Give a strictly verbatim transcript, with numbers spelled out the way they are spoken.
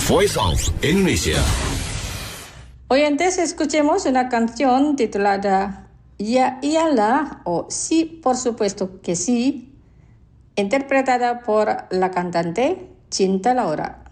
Voice of Indonesia. Oyentes, escuchemos una canción titulada Ya Iyalah o Sí, por supuesto que sí, interpretada por la cantante Cinta Laura.